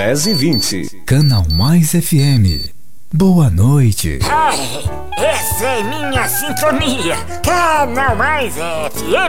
10h20. Canal Mais FM. Boa noite. Ai, essa é minha sintonia. Canal Mais FM.